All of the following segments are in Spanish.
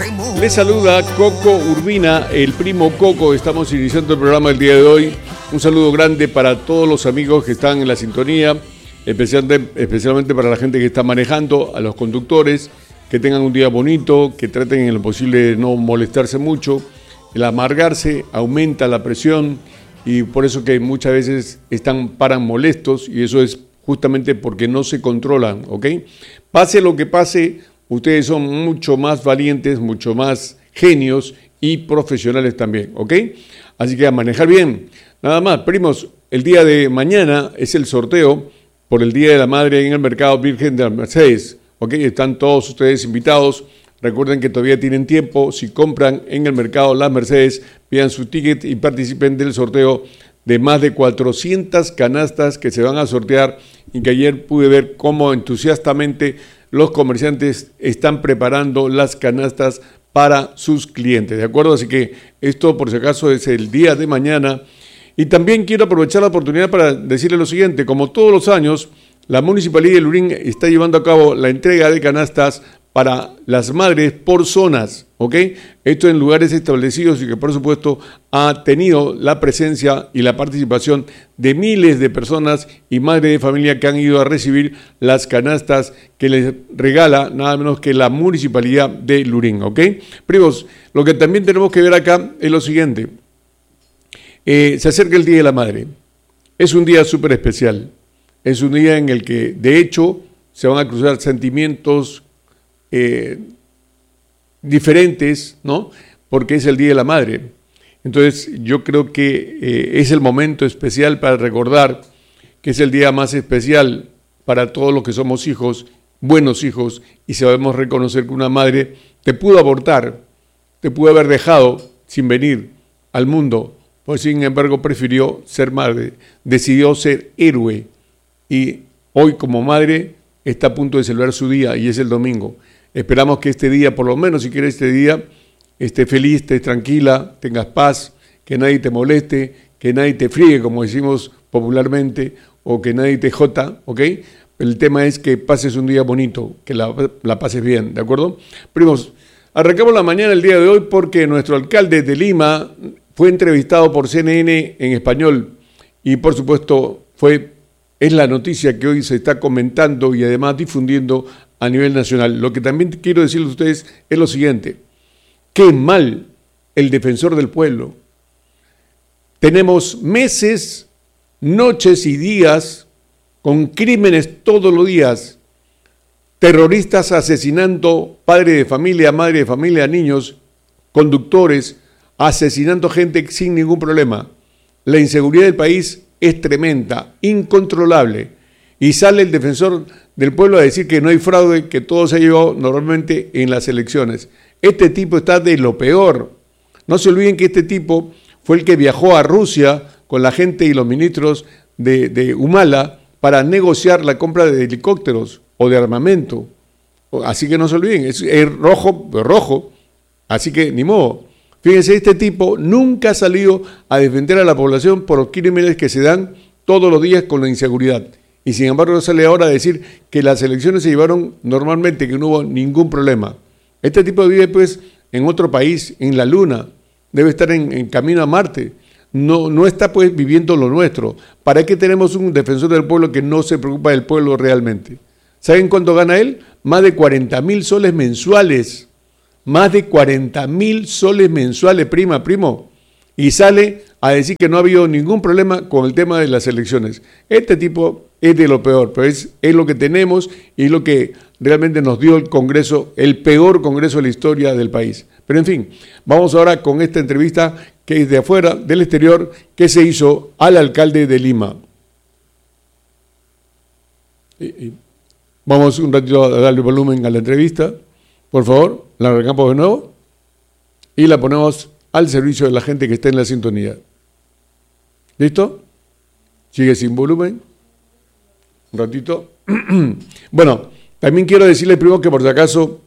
Les saluda Coco Urbina, el primo Coco. Estamos iniciando el programa del día de hoy. Un saludo grande para todos los amigos que están en la sintonía, especialmente para la gente que está manejando, a los conductores, que tengan un día bonito, que traten en lo posible de no molestarse mucho. El amargarse aumenta la presión y por eso que muchas veces paran molestos, y eso es justamente porque no se controlan, ¿ok? Pase lo que pase, ustedes son mucho más valientes, mucho más genios y profesionales también, ¿ok? Así que a manejar bien. Nada más, primos, el día de mañana es el sorteo por el Día de la Madre en el Mercado Virgen de las Mercedes, ¿ok? Están todos ustedes invitados. Recuerden que todavía tienen tiempo. Si compran en el mercado Las Mercedes, pidan su ticket y participen del sorteo de más de 400 canastas que se van a sortear, y que ayer pude ver cómo entusiastamente los comerciantes están preparando las canastas para sus clientes, ¿de acuerdo? Así que esto, por si acaso, es el día de mañana. Y también quiero aprovechar la oportunidad para decirles lo siguiente: como todos los años, la Municipalidad de Lurín está llevando a cabo la entrega de canastas para las madres por zonas, ¿ok? Esto en lugares establecidos, y que por supuesto ha tenido la presencia y la participación de miles de personas y madres de familia que han ido a recibir las canastas que les regala nada menos que la Municipalidad de Lurín, ¿ok? Primos, lo que también tenemos que ver acá es lo siguiente. Se acerca el Día de la Madre. Es un día súper especial. Es un día en el que, de hecho, se van a cruzar sentimientos diferentes, ¿no? Porque es el Día de la Madre. Entonces yo creo que es el momento especial para recordar que es el día más especial para todos los que somos hijos, buenos hijos, y sabemos reconocer que una madre te pudo abortar, te pudo haber dejado sin venir al mundo, pues sin embargo prefirió ser madre, decidió ser héroe, y hoy como madre está a punto de celebrar su día, y es el domingo. Esperamos que este día, por lo menos si quieres este día, estés feliz, estés tranquila, tengas paz, que nadie te moleste, que nadie te friegue, como decimos popularmente, o que nadie te jota, ¿ok? El tema es que pases un día bonito, que la pases bien, ¿de acuerdo? Primos, arrancamos la mañana el día de hoy porque nuestro alcalde de Lima fue entrevistado por CNN en español, y por supuesto es la noticia que hoy se está comentando y además difundiendo a nivel nacional. Lo que también quiero decirles a ustedes es lo siguiente: qué mal el defensor del pueblo. Tenemos meses, noches y días con crímenes todos los días, terroristas asesinando padre de familia, madre de familia, niños, conductores, asesinando gente sin ningún problema. La inseguridad del país es tremenda, incontrolable, y sale el defensor del pueblo a decir que no hay fraude, que todo se ha llevado normalmente en las elecciones. Este tipo está de lo peor. No se olviden que este tipo fue el que viajó a Rusia con la gente y los ministros de Humala para negociar la compra de helicópteros o de armamento. Así que no se olviden, es rojo, así que ni modo. Fíjense, este tipo nunca ha salido a defender a la población por los crímenes que se dan todos los días con la inseguridad. Y sin embargo sale ahora a decir que las elecciones se llevaron normalmente, que no hubo ningún problema. Este tipo vive pues en otro país, en la luna, debe estar en camino a Marte. No está pues viviendo lo nuestro. ¿Para qué tenemos un defensor del pueblo que no se preocupa del pueblo realmente? ¿Saben cuánto gana él? Más de 40.000 soles mensuales. Más de 40.000 soles mensuales, primo. Y sale a decir que no ha habido ningún problema con el tema de las elecciones. Este tipo es de lo peor, pero es lo que tenemos y es lo que realmente nos dio el Congreso, el peor Congreso de la historia del país. Pero en fin, vamos ahora con esta entrevista que es de afuera, del exterior, que se hizo al alcalde de Lima. Vamos un ratito a darle volumen a la entrevista. Por favor, la arrancamos de nuevo y la ponemos al servicio de la gente que está en la sintonía. ¿Listo? Sigue sin volumen. Un ratito. Bueno, también quiero decirles primero que por si acaso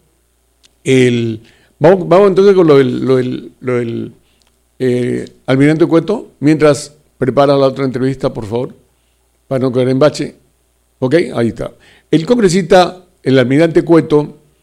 vamos entonces con lo del almirante Cueto, mientras prepara la otra entrevista, por favor, para no caer en bache. ¿Ok? Ahí está. El congresista, el almirante Cueto,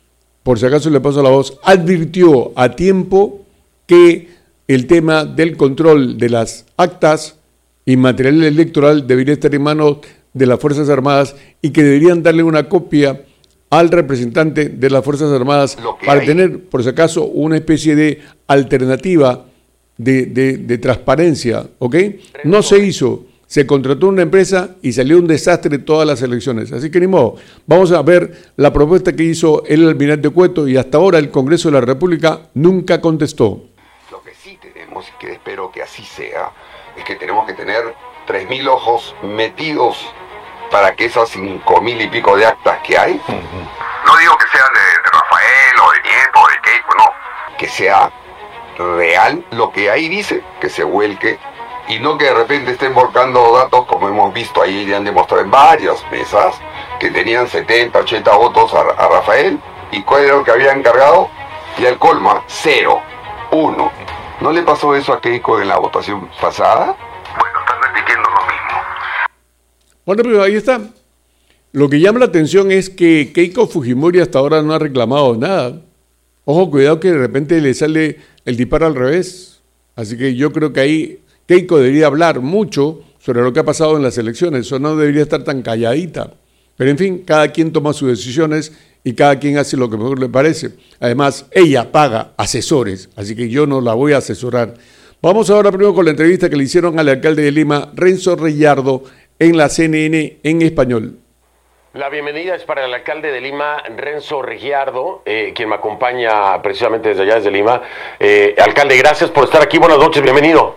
por si acaso le paso la voz, advirtió a tiempo que el tema del control de las actas y material electoral debería estar en manos de las Fuerzas Armadas y que deberían darle una copia al representante de las Fuerzas Armadas para tener, por si acaso, una especie de alternativa de transparencia, ¿ok? No se hizo, se contrató una empresa y salió un desastre todas las elecciones, así que ni modo. Vamos a ver la propuesta que hizo el almirante Cueto y hasta ahora el Congreso de la República nunca contestó. Lo que sí tenemos, y que espero que así sea, es que tenemos que tener 3.000 ojos metidos para que esas 5.000 y pico de actas que hay, no digo que sean de Rafael o de Nieto o de Keiko, no, que sea real lo que ahí dice, que se vuelque, y no que de repente estén volcando datos como hemos visto ahí y han demostrado en varias mesas, que tenían 70, 80 votos a Rafael, y cuál era lo que había encargado, y al colma, 0, 1. ¿No le pasó eso a Keiko en la votación pasada? Bueno, están repitiendo lo mismo. Bueno, pero ahí está. Lo que llama la atención es que Keiko Fujimori hasta ahora no ha reclamado nada. Ojo, cuidado que de repente le sale el disparo al revés. Así que yo creo que ahí Keiko debería hablar mucho sobre lo que ha pasado en las elecciones. Eso no debería estar tan calladita. Pero en fin, cada quien toma sus decisiones y cada quien hace lo que mejor le parece. Además, ella paga asesores, así que yo no la voy a asesorar. Vamos ahora primero con la entrevista que le hicieron al alcalde de Lima, Renzo Reguiardo, en la CNN en español. La bienvenida es para el alcalde de Lima, Renzo Reguiardo, quien me acompaña precisamente desde allá, desde Lima. Alcalde, gracias por estar aquí. Buenas noches, bienvenido.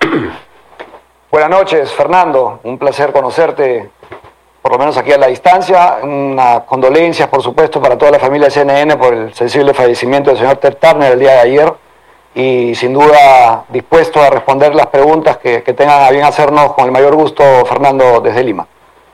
Buenas noches, Fernando. Un placer conocerte, por lo menos aquí a la distancia. Una condolencia, por supuesto, para toda la familia de CNN por el sensible fallecimiento del señor Ted Turner el día de ayer. Y sin duda dispuesto a responder las preguntas que tengan a bien hacernos con el mayor gusto, Fernando, desde Lima.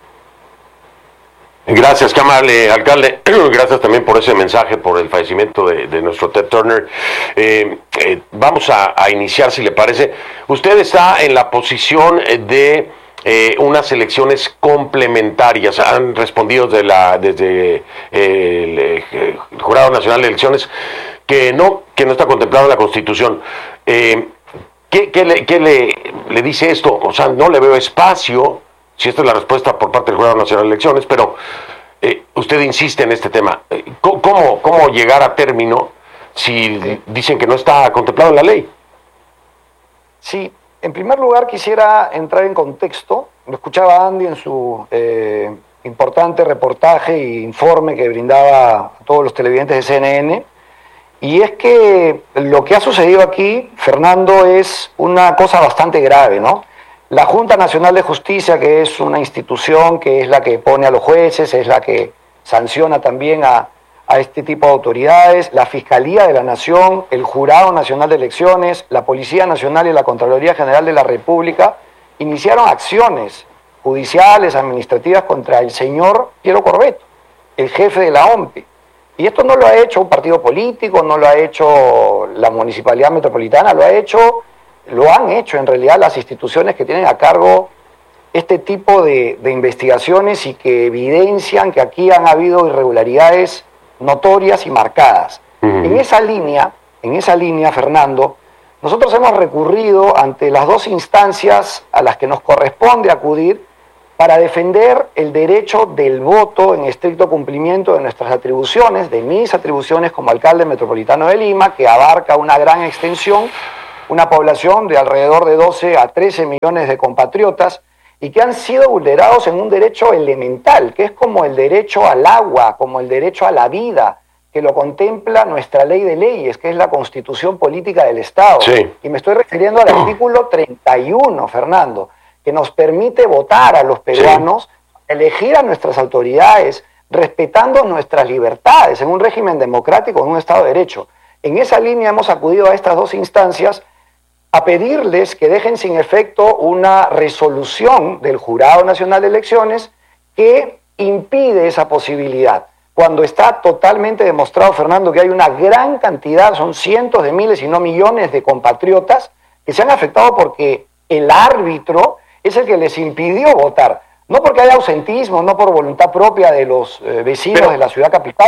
Gracias, qué amable, alcalde. Gracias también por ese mensaje, por el fallecimiento de nuestro Ted Turner. Vamos a iniciar, si le parece. Usted está en la posición de unas elecciones complementarias. Han respondido desde el Jurado Nacional de Elecciones que no está contemplado en la Constitución. ¿Qué le dice esto? O sea, no le veo espacio, si esta es la respuesta por parte del Jurado Nacional de Elecciones, pero usted insiste en este tema. ¿Cómo llegar a término si dicen que no está contemplado en la ley? Sí, en primer lugar quisiera entrar en contexto. Lo escuchaba Andy en su importante reportaje e informe que brindaba a todos los televidentes de CNN. Y es que lo que ha sucedido aquí, Fernando, es una cosa bastante grave, ¿no? La Junta Nacional de Justicia, que es una institución que es la que pone a los jueces, es la que sanciona también a este tipo de autoridades, la Fiscalía de la Nación, el Jurado Nacional de Elecciones, la Policía Nacional y la Contraloría General de la República, iniciaron acciones judiciales, administrativas contra el señor Piero Corvetto, el jefe de la OMPE. Y esto no lo ha hecho un partido político, no lo ha hecho la Municipalidad Metropolitana, lo han hecho en realidad las instituciones que tienen a cargo este tipo de investigaciones y que evidencian que aquí han habido irregularidades notorias y marcadas. En esa línea, Fernando, nosotros hemos recurrido ante las dos instancias a las que nos corresponde acudir para defender el derecho del voto en estricto cumplimiento de nuestras atribuciones, de mis atribuciones como alcalde metropolitano de Lima, que abarca una gran extensión, una población de alrededor de 12 a 13 millones de compatriotas, y que han sido vulnerados en un derecho elemental, que es como el derecho al agua, como el derecho a la vida, que lo contempla nuestra ley de leyes, que es la Constitución Política del Estado. Sí. Y me estoy refiriendo al artículo 31, Fernando, que nos permite votar a los peruanos, elegir a nuestras autoridades, respetando nuestras libertades en un régimen democrático, en un Estado de Derecho. En esa línea hemos acudido a estas dos instancias a pedirles que dejen sin efecto una resolución del Jurado Nacional de Elecciones que impide esa posibilidad. Cuando está totalmente demostrado, Fernando, que hay una gran cantidad, son cientos de miles y no millones de compatriotas que se han afectado porque el árbitro es el que les impidió votar. No porque haya ausentismo, no por voluntad propia de los vecinos de la ciudad capital.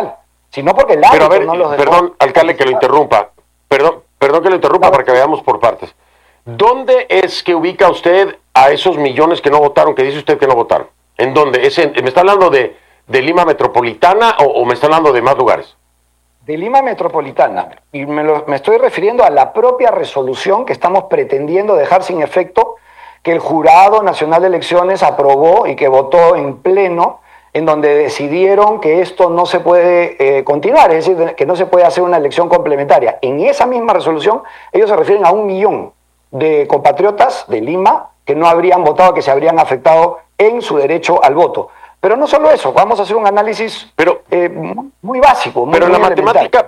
sino porque el Pero árbitro a ver, no los dejó. perdón, alcalde, que lo interrumpa. Perdón que lo interrumpa para que veamos por partes. ¿Dónde es que ubica usted a esos millones que no votaron, que dice usted que no votaron? ¿En dónde? ¿Me está hablando de Lima Metropolitana o me está hablando de más lugares? De Lima Metropolitana, y me estoy refiriendo a la propia resolución que estamos pretendiendo dejar sin efecto, que el Jurado Nacional de Elecciones aprobó y que votó en pleno, en donde decidieron que esto no se puede continuar, es decir, que no se puede hacer una elección complementaria. En esa misma resolución, ellos se refieren a 1 millón de compatriotas de Lima que no habrían votado, que se habrían afectado en su derecho al voto. Pero no solo eso, vamos a hacer un análisis muy básico. Pero en la elemental. matemática,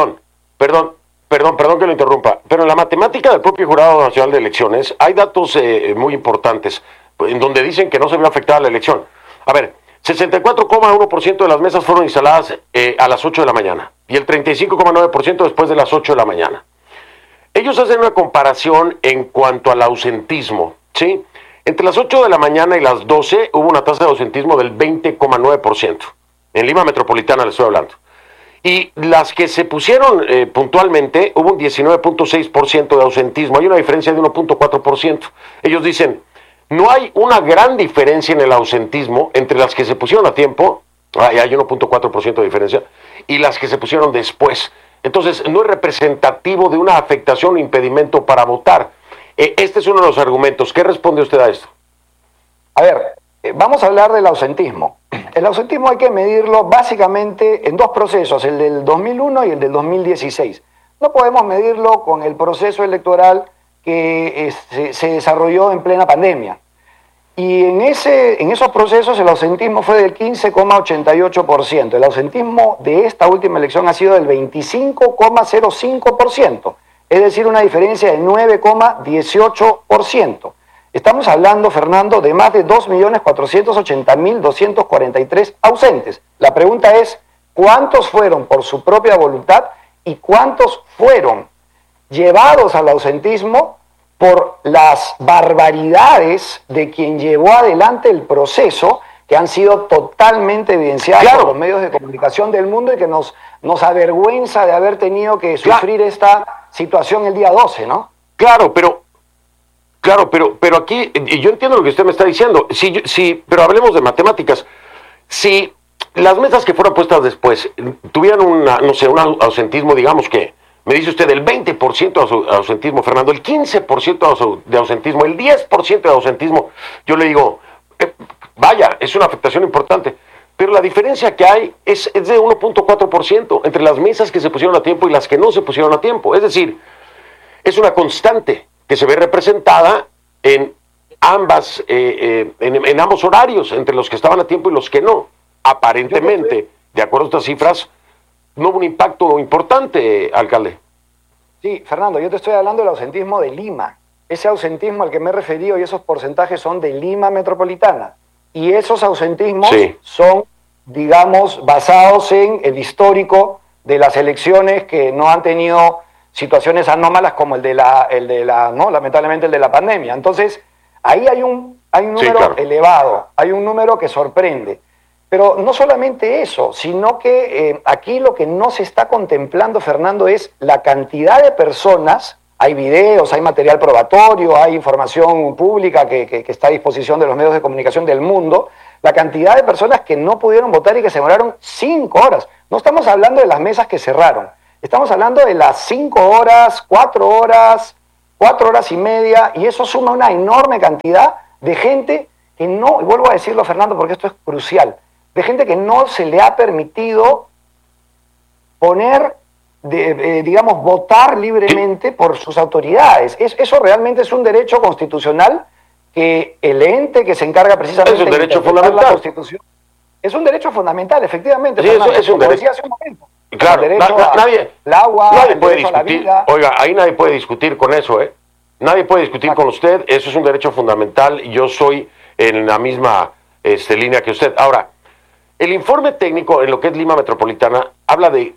perdón que lo interrumpa, pero en la matemática del propio Jurado Nacional de Elecciones hay datos muy importantes, en donde dicen que no se vio afectada la elección. A ver, 64,1% de las mesas fueron instaladas a las 8 de la mañana y el 35,9% después de las 8 de la mañana. Ellos hacen una comparación en cuanto al ausentismo, ¿sí? Entre las 8 de la mañana y las 12 hubo una tasa de ausentismo del 20,9%. En Lima Metropolitana le estoy hablando. Y las que se pusieron puntualmente, hubo un 19,6% de ausentismo. Hay una diferencia de 1,4%. Ellos dicen, no hay una gran diferencia en el ausentismo entre las que se pusieron a tiempo, hay 1,4% de diferencia, y las que se pusieron después. Entonces, no es representativo de una afectación o impedimento para votar. Este es uno de los argumentos. ¿Qué responde usted a esto? A ver, vamos a hablar del ausentismo. El ausentismo hay que medirlo básicamente en dos procesos, el del 2001 y el del 2016. No podemos medirlo con el proceso electoral que se desarrolló en plena pandemia. Y en esos procesos el ausentismo fue del 15,88%. El ausentismo de esta última elección ha sido del 25,05%. Es decir, una diferencia de 9,18%. Estamos hablando, Fernando, de más de 2.480.243 ausentes. La pregunta es, ¿cuántos fueron por su propia voluntad y cuántos fueron llevados al ausentismo por las barbaridades de quien llevó adelante el proceso, que han sido totalmente evidenciadas por los medios de comunicación del mundo y que nos avergüenza de haber tenido que sufrir esta situación el día 12, ¿no? Claro, pero aquí, y yo entiendo lo que usted me está diciendo, pero hablemos de matemáticas. Si las mesas que fueron puestas después tuvieran un ausentismo, digamos que, me dice usted, el 20% de ausentismo, Fernando, el 15% de ausentismo, el 10% de ausentismo, yo le digo, vaya, es una afectación importante. Pero la diferencia que hay es de 1,4% entre las mesas que se pusieron a tiempo y las que no se pusieron a tiempo. Es decir, es una constante que se ve representada en ambos horarios, entre los que estaban a tiempo y los que no. Aparentemente, de acuerdo a estas cifras, no hubo un impacto importante, alcalde. Sí, Fernando, yo te estoy hablando del ausentismo de Lima. Ese ausentismo al que me he referido y esos porcentajes son de Lima Metropolitana. Y esos ausentismos son, digamos, basados en el histórico de las elecciones que no han tenido situaciones anómalas como lamentablemente el de la pandemia. Entonces, ahí hay un número elevado, hay un número que sorprende. Pero no solamente eso, sino que aquí lo que no se está contemplando, Fernando, es la cantidad de personas. Hay videos, hay material probatorio, hay información pública que está a disposición de los medios de comunicación del mundo. La cantidad de personas que no pudieron votar y que se demoraron 5 horas. No estamos hablando de las mesas que cerraron. Estamos hablando de las 5 horas, 4 horas, 4 horas y media. Y eso suma una enorme cantidad de gente que no, y vuelvo a decirlo, Fernando, porque esto es crucial, de gente que no se le ha permitido votar libremente por sus autoridades. Eso realmente es un derecho constitucional que el ente que se encarga precisamente de interpretar la Constitución. Es un derecho fundamental, efectivamente. Sí, eso es un derecho. Decía hace un momento. Claro, el derecho al agua, nadie el puede derecho a la discutir. vida. Oiga, ahí nadie puede discutir con eso, ¿eh? Nadie puede discutir con usted. Eso es un derecho fundamental. Yo soy en la misma línea que usted. Ahora, el informe técnico en lo que es Lima Metropolitana habla de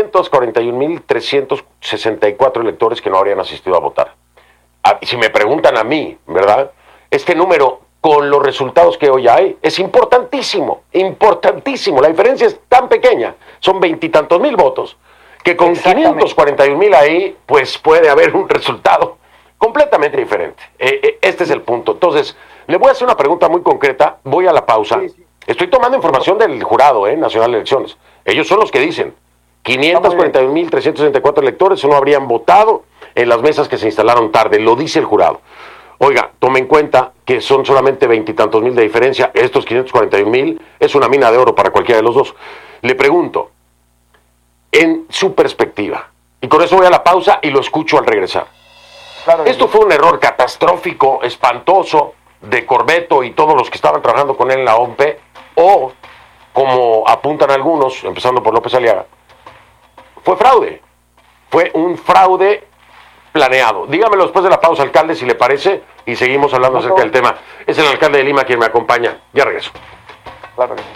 541.364 electores que no habrían asistido a votar. Si me preguntan a mí, ¿verdad? Este número con los resultados que hoy hay, es importantísimo, importantísimo. La diferencia es tan pequeña, son 20 y tantos mil votos, que con 541,000 ahí, pues puede haber un resultado completamente diferente. Este es el punto. Entonces, le voy a hacer una pregunta muy concreta, voy a la pausa. Sí. Estoy tomando información del Jurado Nacional de Elecciones. Ellos son los que dicen, 541,364 electores no habrían votado en las mesas que se instalaron tarde, lo dice el jurado. Oiga, tome en cuenta que son solamente 20 y tantos mil de diferencia, estos 541,000 es una mina de oro para cualquiera de los dos. Le pregunto, en su perspectiva, y con eso voy a la pausa y lo escucho al regresar. Claro, ¿esto fue un error catastrófico, espantoso, de Corbeto y todos los que estaban trabajando con él en la OMP, o, como apuntan algunos, empezando por López Aliaga, fue fraude? Fue un fraude planeado. Dígamelo después de la pausa, alcalde, si le parece, y seguimos hablando acerca del tema. Es el alcalde de Lima quien me acompaña. Ya regreso. Claro que sí.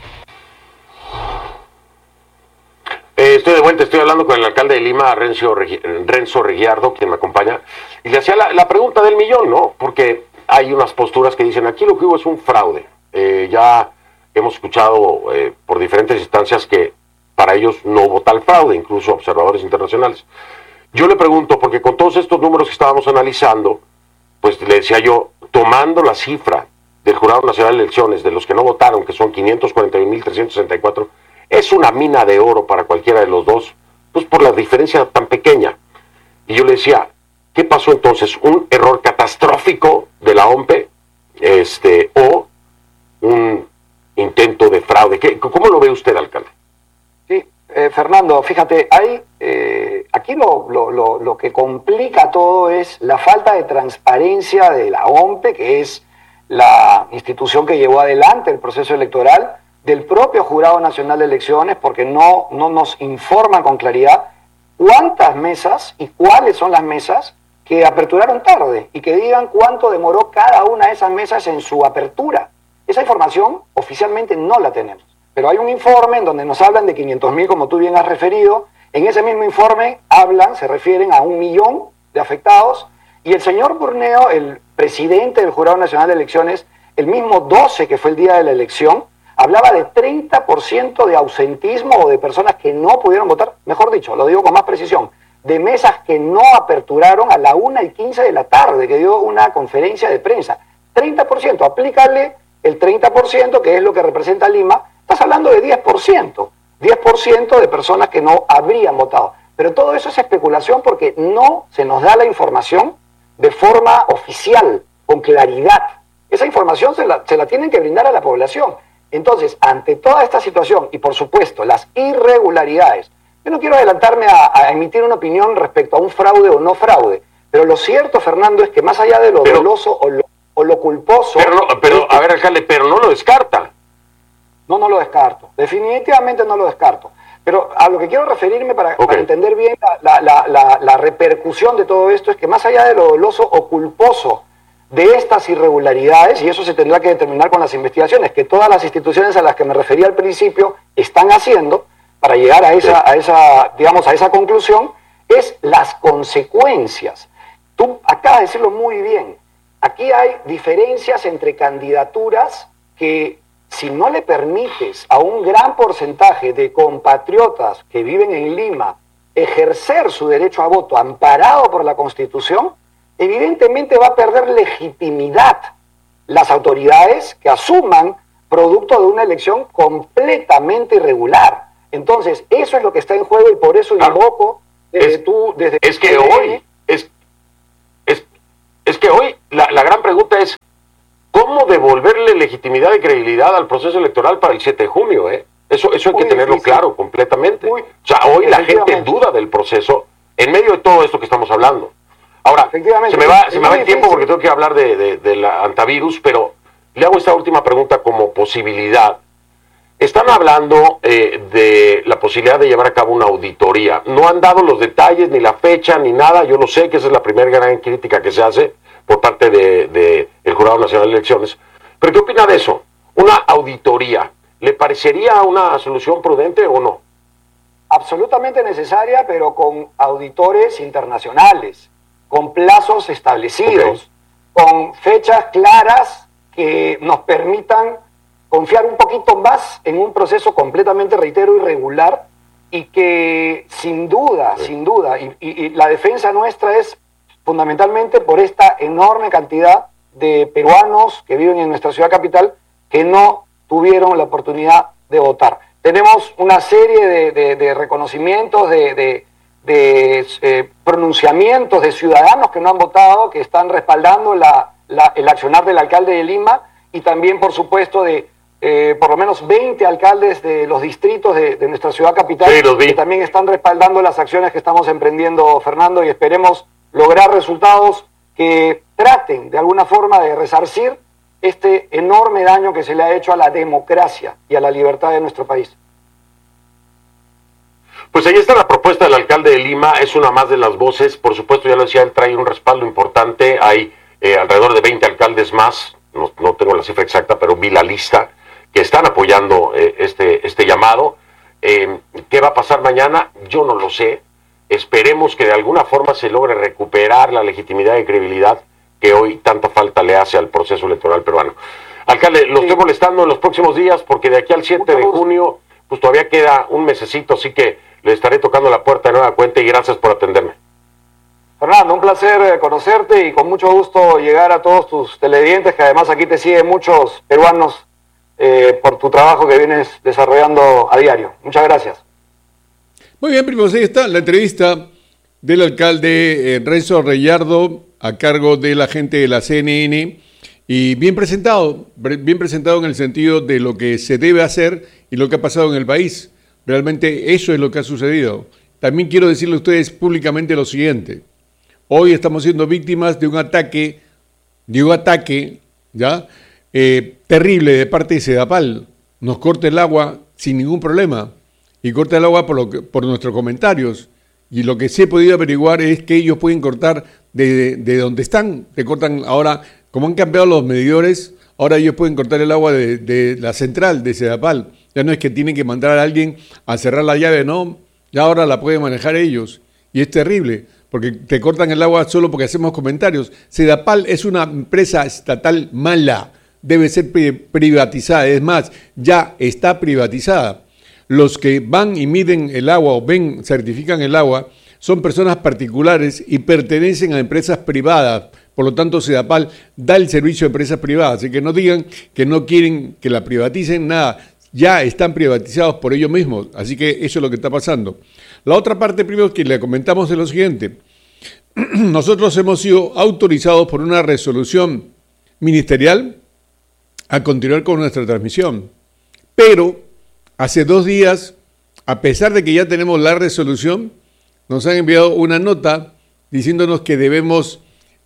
Estoy de vuelta, estoy hablando con el alcalde de Lima, Renzo Reguiardo, quien me acompaña, y le hacía la pregunta del millón, ¿no? Porque hay unas posturas que dicen, aquí lo que hubo es un fraude. Ya hemos escuchado por diferentes instancias que para ellos no hubo tal fraude, incluso observadores internacionales. Yo le pregunto, porque con todos estos números que estábamos analizando, pues le decía yo, tomando la cifra del Jurado Nacional de Elecciones, de los que no votaron, que son 541,364, es una mina de oro para cualquiera de los dos, pues por la diferencia tan pequeña. Y yo le decía, ¿qué pasó entonces? ¿Un error catastrófico de la OMP? ¿O un intento de fraude? ¿Cómo lo ve usted, alcalde? Sí, Fernando, fíjate, aquí lo que complica todo es la falta de transparencia de la OMP, que es la institución que llevó adelante el proceso electoral, del propio Jurado Nacional de Elecciones, porque no nos informan con claridad cuántas mesas y cuáles son las mesas que aperturaron tarde, y que digan cuánto demoró cada una de esas mesas en su apertura. Esa información oficialmente no la tenemos, pero hay un informe en donde nos hablan de 500,000, como tú bien has referido. En ese mismo informe se refieren a 1,000,000 de afectados, y el señor Burneo, el presidente del Jurado Nacional de Elecciones, el mismo 12, que fue el día de la elección, hablaba de 30% de ausentismo o de personas que no pudieron votar, mejor dicho, lo digo con más precisión, de mesas que no aperturaron a la 1:15 de la tarde, que dio una conferencia de prensa. 30%, aplícale el 30%, que es lo que representa Lima, estás hablando de 10%. 10% de personas que no habrían votado. Pero todo eso es especulación porque no se nos da la información de forma oficial, con claridad. Esa información se la tienen que brindar a la población. Entonces, ante toda esta situación y por supuesto las irregularidades, yo no quiero adelantarme a emitir una opinión respecto a un fraude o no fraude, pero lo cierto, Fernando, es que más allá de lo doloso o lo culposo... Pero a ver, alcalde, pero no lo descarta. No lo descarto, definitivamente no lo descarto. Pero a lo que quiero referirme para entender bien la repercusión de todo esto es que más allá de lo doloso o culposo de estas irregularidades, y eso se tendrá que determinar con las investigaciones que todas las instituciones a las que me refería al principio están haciendo para llegar a esa conclusión, es las consecuencias. Tú acabas de decirlo muy bien. Aquí hay diferencias entre candidaturas que, si no le permites a un gran porcentaje de compatriotas que viven en Lima ejercer su derecho a voto amparado por la Constitución, evidentemente va a perder legitimidad las autoridades que asuman producto de una elección completamente irregular. Entonces, eso es lo que está en juego, y por eso invoco la gran pregunta es ¿cómo devolverle legitimidad y credibilidad al proceso electoral para el 7 de junio? Eso hay que tenerlo claro completamente. O sea, hoy la gente duda del proceso en medio de todo esto que estamos hablando. Ahora, se me va el tiempo porque tengo que hablar de la antivirus, pero le hago esta última pregunta como posibilidad. Están hablando de la posibilidad de llevar a cabo una auditoría. No han dado los detalles, ni la fecha, ni nada. Yo lo sé que esa es la primera gran crítica que se hace por parte del Jurado Nacional de Elecciones. ¿Pero qué opina de eso? Una auditoría, ¿le parecería una solución prudente o no? Absolutamente necesaria, pero con auditores internacionales, con plazos establecidos, con fechas claras que nos permitan confiar un poquito más en un proceso completamente, reitero, irregular, y que sin duda, y la defensa nuestra es fundamentalmente por esta enorme cantidad de peruanos que viven en nuestra ciudad capital que no tuvieron la oportunidad de votar. Tenemos una serie de reconocimientos, de pronunciamientos de ciudadanos que no han votado, que están respaldando el accionar del alcalde de Lima, y también, por supuesto, de por lo menos 20 alcaldes de los distritos de nuestra ciudad capital, que también están respaldando las acciones que estamos emprendiendo, Fernando, y esperemos lograr resultados que traten de alguna forma de resarcir este enorme daño que se le ha hecho a la democracia y a la libertad de nuestro país. Pues ahí está la propuesta del alcalde de Lima, es una más de las voces, por supuesto, ya lo decía, él trae un respaldo importante, hay alrededor de 20 alcaldes más, no tengo la cifra exacta, pero vi la lista, que están apoyando este llamado. ¿Qué va a pasar mañana? Yo no lo sé. Esperemos que de alguna forma se logre recuperar la legitimidad y credibilidad que hoy tanta falta le hace al proceso electoral peruano. Alcalde, lo estoy molestando en los próximos días porque de aquí al 7 de junio pues todavía queda un mesecito, así que le estaré tocando la puerta de nueva cuenta y gracias por atenderme. Fernando, un placer conocerte y con mucho gusto llegar a todos tus televidentes, que además aquí te siguen muchos peruanos por tu trabajo que vienes desarrollando a diario. Muchas gracias. Muy bien, primos, ahí está la entrevista del alcalde Renzo Reyardo a cargo de la gente de la CNN, y bien presentado en el sentido de lo que se debe hacer y lo que ha pasado en el país. Realmente eso es lo que ha sucedido. También quiero decirle a ustedes públicamente lo siguiente: hoy estamos siendo víctimas de un ataque, ¿ya? Terrible de parte de Sedapal. Nos corta el agua sin ningún problema, y corta el agua por nuestros comentarios, y lo que sí he podido averiguar es que ellos pueden cortar de donde están. Te cortan ahora, como han cambiado los medidores, ahora ellos pueden cortar el agua de la central de Sedapal. Ya no es que tienen que mandar a alguien a cerrar la llave, no, ya ahora la pueden manejar ellos, y es terrible porque te cortan el agua solo porque hacemos comentarios. Sedapal es una empresa estatal mala, debe ser privatizada, es más, ya está privatizada. Los que van y miden el agua o certifican el agua son personas particulares y pertenecen a empresas privadas. Por lo tanto, Sedapal da el servicio a empresas privadas, así que no digan que no quieren que la privaticen, nada, ya están privatizados por ellos mismos, así que eso es lo que está pasando. La otra parte, primero, que le comentamos es lo siguiente: nosotros hemos sido autorizados por una resolución ministerial a continuar con nuestra transmisión, pero hace 2 días, a pesar de que ya tenemos la resolución, nos han enviado una nota diciéndonos que debemos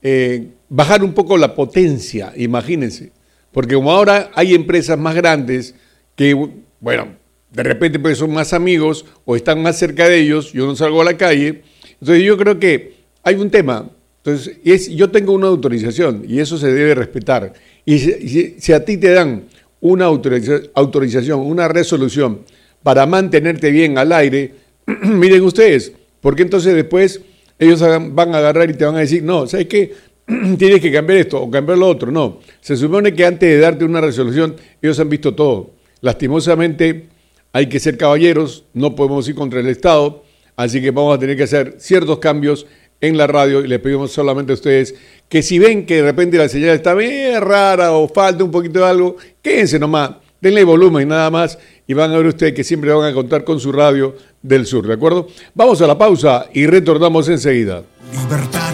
bajar un poco la potencia, imagínense, porque como ahora hay empresas más grandes que, bueno, de repente pues son más amigos o están más cerca de ellos, yo no salgo a la calle, entonces yo creo que hay un tema. Entonces, yo tengo una autorización y eso se debe respetar. Y si a ti te dan una autorización, una resolución para mantenerte bien al aire, miren ustedes, porque entonces después ellos van a agarrar y te van a decir, no, ¿sabes qué? Tienes que cambiar esto o cambiar lo otro. No, se supone que antes de darte una resolución, ellos han visto todo. Lastimosamente, hay que ser caballeros, no podemos ir contra el Estado, así que vamos a tener que hacer ciertos cambios en la radio, y les pedimos solamente a ustedes que si ven que de repente la señal está bien rara o falta un poquito de algo, quédense nomás, denle volumen nada más y van a ver ustedes que siempre van a contar con su radio del sur, ¿de acuerdo? Vamos a la pausa y retornamos enseguida. Libertad.